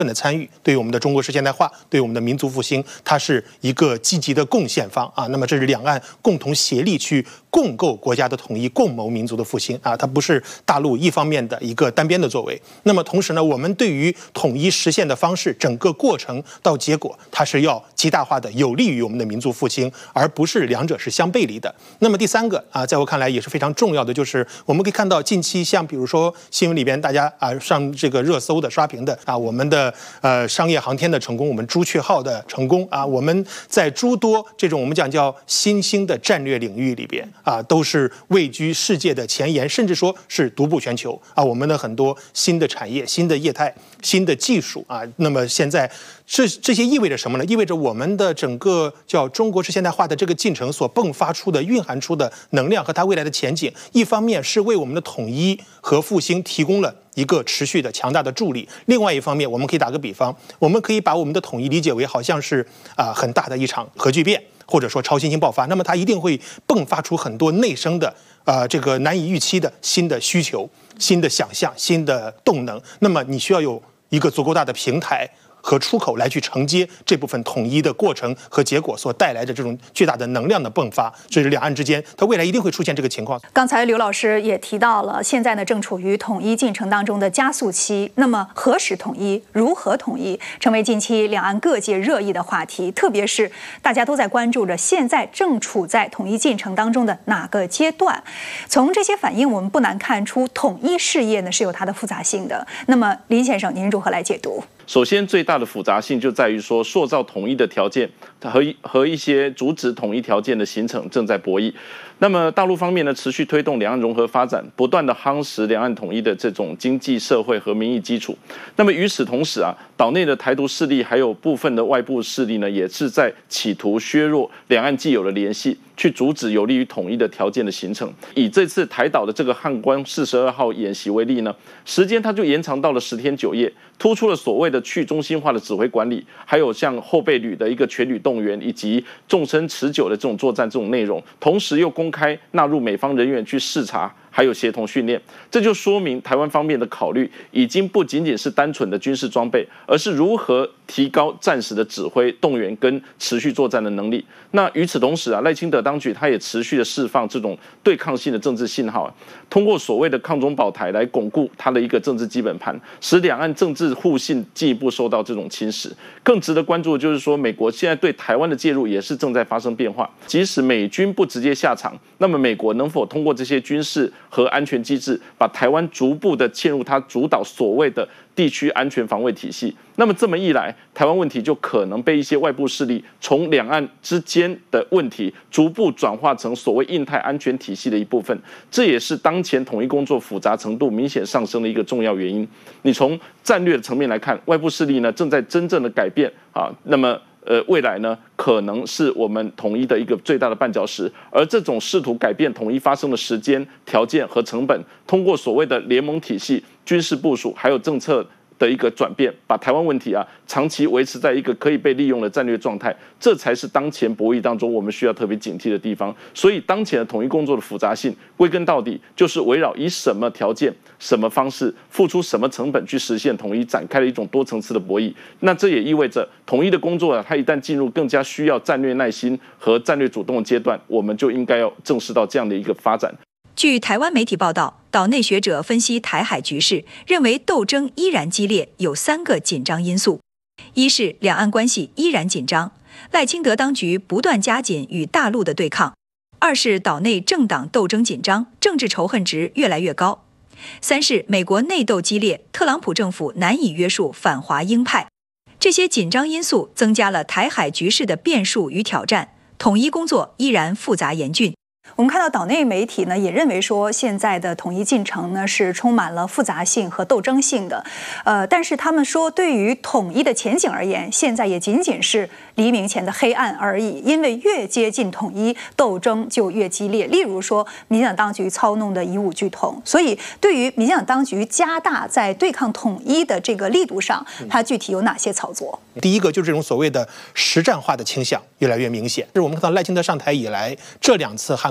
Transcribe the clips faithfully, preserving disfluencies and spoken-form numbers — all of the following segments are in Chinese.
的参与，对于我们的中国式现代化，对于我们的民族复兴，它是一个积极的贡献方啊。那么这是两岸共同协力去共构国家的统一，共谋民族的复兴啊，它不是大陆一方面的一个单边的作为。那么同时呢，我们对于统一实现的方式，整个过程到结果，它是要极大化的有利于我们的民族复兴，而不是两者是相背离的。那么第三个啊，在我看来也是非常重要的，就是我们可以看到近期像比如说新闻里边大家啊上这个热搜的刷屏的啊，我们的呃商业航天的成功，我们朱雀号的成功啊，我们在诸多这种我们讲叫新兴的战略领域里边啊，都是位居世界的前沿，甚至说是独步全球啊。我们的很多新的产业、新的业态、新的技术啊，那么现在这这些意味着什么呢？意味着我们的整个叫中国式现代化的这个进程所迸发出的、蕴含出的能量和它未来的前景，一方面是为我们的统一和复兴提供了一个持续的强大的助力，另外一方面，我们可以打个比方，我们可以把我们的统一理解为好像是啊、呃、很大的一场核聚变，或者说超新星爆发，那么它一定会迸发出很多内生的啊、呃、这个难以预期的新的需求、新的想象、新的动能。那么你需要有一个足够大的平台和出口来去承接这部分统一的过程和结果所带来的这种巨大的能量的迸发，这是两岸之间它未来一定会出现这个情况。 刚才刘老师也提到了，现在呢正处于统一进程当中的加速期。那么何时统一，如何统一，成为近期两岸各界热议的话题。特别是大家都在关注着，现在正处在统一进程当中的哪个阶段？从这些反应，我们不难看出，统一事业呢是有它的复杂性的。那么林先生，您如何来解读？ 首先，最大的复杂性就在于说，塑造统一的条件和和一些阻止统一条件的形成正在博弈。那么大陆方面呢，持续推动两岸融合发展，不断的夯实两岸统一的这种经济社会和民意基础。那么与此同时啊，岛内的台独势力还有部分的外部势力呢，也是在企图削弱两岸既有的联系，去阻止有利于统一的条件的形成。以这次台岛的这个汉光四十二号演习为例呢，时间它就延长到了十天九夜，突出了所谓的去中心化的指挥管理，还有像后备旅的一个全旅动员，以及纵深持久的这种作战这种内容，同时又公开纳入美方人员去视察，还有协同训练，这就说明台湾方面的考虑已经不仅仅是单纯的军事装备，而是如何提高战时的指挥动员跟持续作战的能力。那与此同时啊，赖清德当局他也持续的释放这种对抗性的政治信号，通过所谓的抗中保台来巩固他的一个政治基本盘，使两岸政治互信进一步受到这种侵蚀。更值得关注的就是说，美国现在对台湾的介入也是正在发生变化。即使美军不直接下场，那么美国能否通过这些军事和安全机制，把台湾逐步的嵌入它主导所谓的地区安全防卫体系？那么这么一来，台湾问题就可能被一些外部势力从两岸之间的问题逐步转化成所谓印太安全体系的一部分。这也是当前统一工作复杂程度明显上升的一个重要原因。你从战略的层面来看，外部势力呢正在真正的改变啊，那么呃，未来呢，可能是我们统一的一个最大的绊脚石。而这种试图改变统一发生的时间、条件和成本，通过所谓的联盟体系、军事部署，还有政策的一个转变，把台湾问题啊长期维持在一个可以被利用的战略状态，这才是当前博弈当中我们需要特别警惕的地方。所以，当前的统一工作的复杂性，归根到底就是围绕以什么条件、什么方式、付出什么成本去实现统一，展开了一种多层次的博弈。那这也意味着，统一的工作啊，它一旦进入更加需要战略耐心和战略主动的阶段，我们就应该要正视到这样的一个发展。 据台湾媒体报道，岛内学者分析台海局势，认为斗争依然激烈，有三个紧张因素：一是两岸关系依然紧张，赖清德当局不断加紧与大陆的对抗；二是岛内政党斗争紧张，政治仇恨值越来越高；三是美国内斗激烈，特朗普政府难以约束反华鹰派。这些紧张因素增加了台海局势的变数与挑战，统一工作依然复杂严峻。 我们看到岛内媒体呢也认为说，现在的统一进程呢是充满了复杂性和斗争性的，呃，但是他们说，对于统一的前景而言，现在也仅仅是黎明前的黑暗而已。因为越接近统一，斗争就越激烈。例如说，民进党当局操弄的以武拒统，所以对于民进党当局加大在对抗统一的这个力度上，它具体有哪些操作？ 第一个就是这种所谓的实战化的倾向越来越明显。是我们看到赖清德上台以来，这两次汉光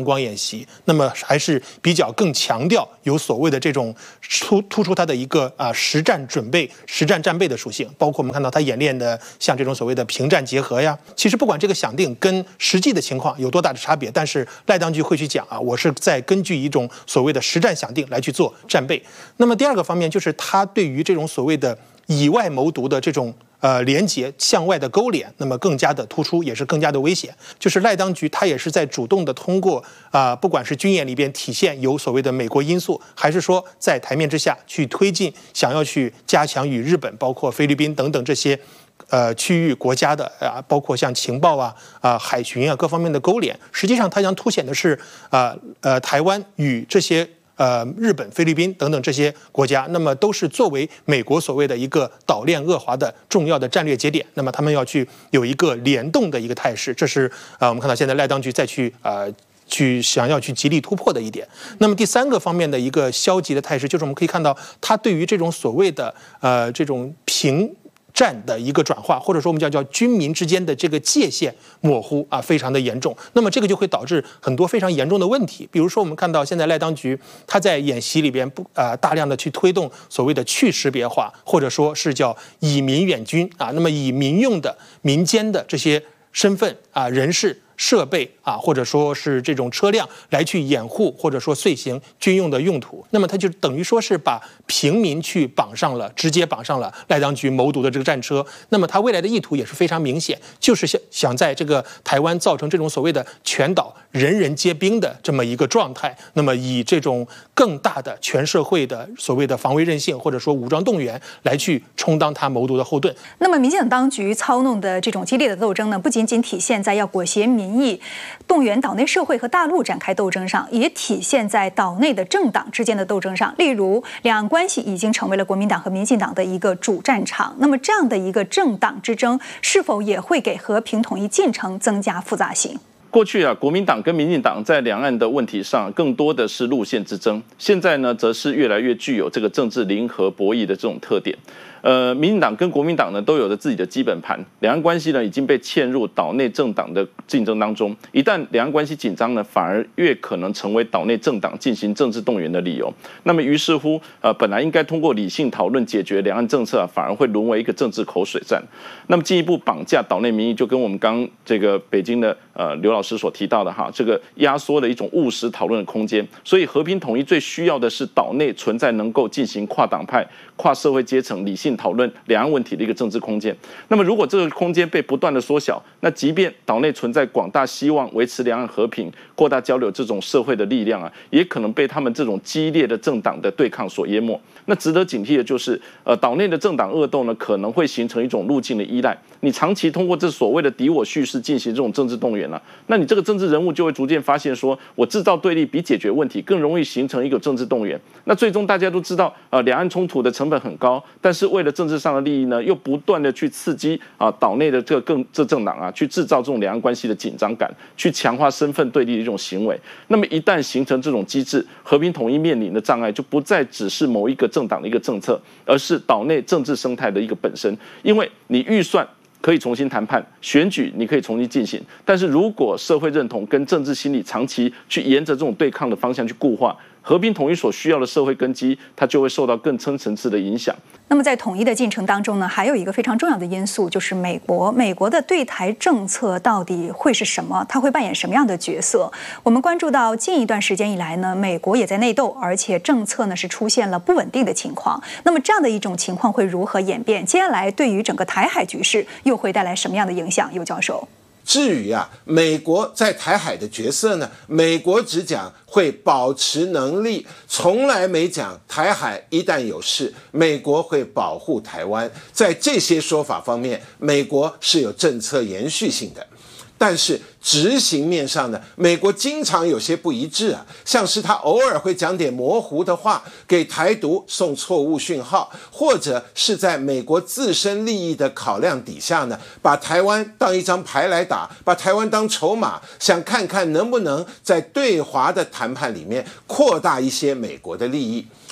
光演习，那么还是比较更强调有所谓的这种突突出它的一个啊实战准备、实战战备的属性，包括我们看到它演练的像这种所谓的平战结合呀。其实不管这个想定跟实际的情况有多大的差别，但是赖当局会去讲啊，我是在根据一种所谓的实战想定来去做战备。那么第二个方面就是他对于这种所谓的以外谋独的这种呃连结向外的勾连，那么更加的突出，也是更加的危险。就是赖当局他也是在主动的通过啊、呃，不管是军演里边体现有所谓的美国因素，还是说在台面之下去推进，想要去加强与日本、包括菲律宾等等这些呃区域国家的啊，包括像情报啊、啊海巡啊各方面的勾连。实际上，它将凸显的是啊 呃, 呃台湾与这些。呃，日本、菲律宾等等这些国家，那么都是作为美国所谓的一个岛链恶华的重要的战略节点，那么他们要去有一个联动的一个态势，这是呃我们看到现在赖当局再去呃去想要去极力突破的一点。那么第三个方面的一个消极的态势，就是我们可以看到他对于这种所谓的呃这种平战的一个转化，或者说我们叫叫军民之间的这个界限模糊啊，非常的严重。那么这个就会导致很多非常严重的问题，比如说我们看到现在赖当局他在演习里边不啊、呃、大量的去推动所谓的去识别化，或者说是叫以民远军啊，那么以民用的民间的这些身份啊人士。设备啊，或者说是这种车辆来去掩护，或者说遂行军用的用途，那么它就等于说是把平民去绑上了，直接绑上了赖当局谋独的这个战车。那么他未来的意图也是非常明显，就是想想在这个台湾造成这种所谓的全岛人人皆兵的这么一个状态，那么以这种更大的全社会的所谓的防卫韧性，或者说武装动员来去充当他谋独的后盾。 那么民进党当局操弄的这种激烈的斗争呢，不仅仅体现在要裹挟民意动员岛内社会和大陆展开斗争上，也体现在岛内的政党之间的斗争上。例如，两岸关系已经成为了国民党和民进党的一个主战场。那么，这样的一个政党之争，是否也会给和平统一进程增加复杂性？ 过去啊，国民党跟民进党在两岸的问题上更多的是路线之争，现在呢，则是越来越具有这个政治零和博弈的这种特点。呃，民进党跟国民党呢都有着自己的基本盘，两岸关系呢已经被嵌入岛内政党的竞争当中。一旦两岸关系紧张呢，反而越可能成为岛内政党进行政治动员的理由。那么于是乎，呃，本来应该通过理性讨论解决两岸政策啊，反而会沦为一个政治口水战。那么进一步绑架岛内民意，就跟我们刚这个北京的呃刘老师所提到的哈，这个压缩的一种务实讨论的空间。所以和平统一最需要的是岛内存在能够进行跨党派、跨社会阶层理性讨论两岸问题的一个政治空间。那么如果这个空间被不断的缩小，那即便岛内存在广大希望维持两岸和平、扩大交流这种社会的力量啊，也可能被他们这种激烈的政党的对抗所淹没。那值得警惕的就是，呃，岛内的政党恶斗呢，可能会形成一种路径的依赖。你长期通过这所谓的敌我叙事进行这种政治动员啊，那你这个政治人物就会逐渐发现说，我制造对立比解决问题更容易形成一个政治动员。那最终大家都知道，呃，两岸冲突的成本很高，但是为了政治上的利益呢，又不断的去刺激啊岛内的这个更这政党啊，去制造这种两岸关系的紧张感，去强化身份对立的一种行为。那么一旦形成这种机制，和平统一面临的障碍就不再只是某一个政党的一个政策，而是岛内政治生态的一个本身。因为你预算可以重新谈判，选举你可以重新进行，但是如果社会认同跟政治心理长期去沿着这种对抗的方向去固化，和平统一所需要的社会根基，它就会受到更深层次的影响。 那么在统一的进程当中呢，还有一个非常重要的因素，就是美国。美国的对台政策到底会是什么？它会扮演什么样的角色？我们关注到近一段时间以来呢，美国也在内斗，而且政策呢是出现了不稳定的情况。那么这样的一种情况会如何演变？接下来对于整个台海局势又会带来什么样的影响？尤教授。 至于啊，美国在台海的角色呢，美国只讲会保持能力，从来没讲台海一旦有事，美国会保护台湾。在这些说法方面，美国是有政策延续性的。但是执行面上呢，美国经常有些不一致啊，像是他偶尔会讲点模糊的话，给台独送错误讯号，或者是在美国自身利益的考量底下呢，把台湾当一张牌来打，把台湾当筹码，想看看能不能在对华的谈判里面扩大一些美国的利益。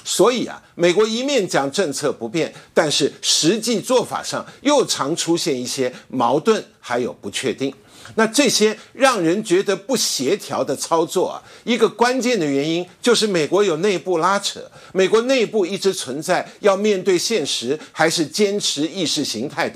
所以啊，美国一面讲政策不变，但是实际做法上又常出现一些矛盾还有不确定。那这些让人觉得不协调的操作啊，一个关键的原因就是美国有内部拉扯，美国内部一直存在要面对现实还是坚持意识形态的